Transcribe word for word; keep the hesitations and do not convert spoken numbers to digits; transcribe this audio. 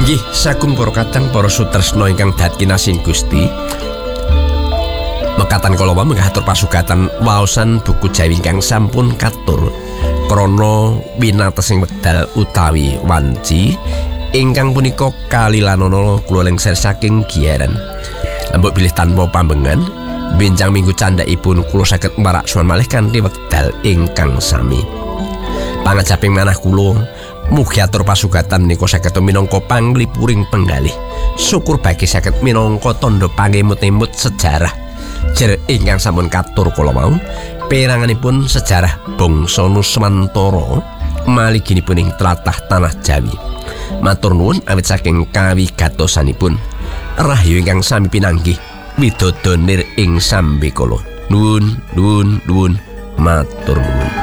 Inggih sagung para kadang para sutresna ingkang dhat kinasin Gusti. Mekatan kala wau mengatur pasugatan waosan buku Jawi ingkang sampun katur krana winatesing wekdal utawi wanci ingkang punika kalilanana kula lengser saking Giyaran. Mbok bilih tanpa pambengan benjang minggu candhaipun kula saged maraksuhan malih kanthi wekdal ingkang sami. Pangajaping manah kula mugi atur pasugatan nika saged minangka panglipuring penggalih. Syukur bagi saged minangka tandha pangemut-emut sejarah. Jer ingkang sampun katur kala wau peranganipun sejarah bangsa Nuswantara maliginipun ing tlatah tanah Jawi. Matur nuwun awit saking kawigatosanipun. Rahayu ingkang sami pinanggih widodonir ing sambekala. Nuwun, nuwun, nuwun, matur nuwun.